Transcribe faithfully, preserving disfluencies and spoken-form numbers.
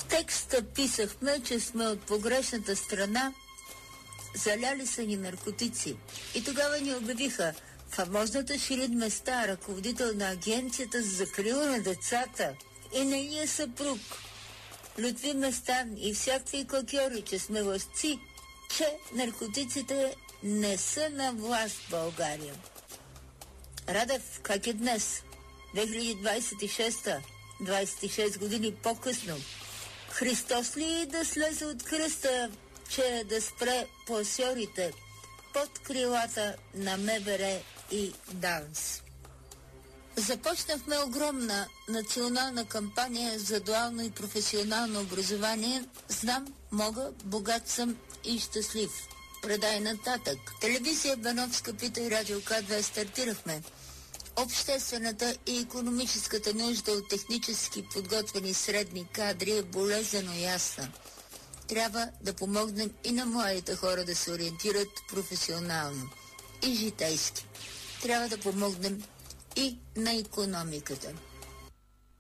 текста писахме, че сме от погрешната страна, заляли са ни наркотици. И тогава ни обявиха фамозната Ширин Места, ръководител на Агенцията за закрила на децата, и нейния съпруг Лютви Местан и всякакви кокьори, че сме лъжци, че наркотиците не са на власт в България. Радев, как е днес? две хиляди двадесет и шеста, двадесет и шест години по-късно. Христос ли да слезе от кръста, че да спре пласьорите под крилата на МВР и ДАНС? Започнахме огромна национална кампания за дуално и професионално образование. Знам, мога, богат съм и щастлив. Предай нататък. Телевизия Бановска пита и радио К две стартирахме. Обществената и икономическата нужда от технически подготвени средни кадри е болезнено ясна. Трябва да помогнем и на младите хора да се ориентират професионално и житейски. Трябва да помогнем и на икономиката.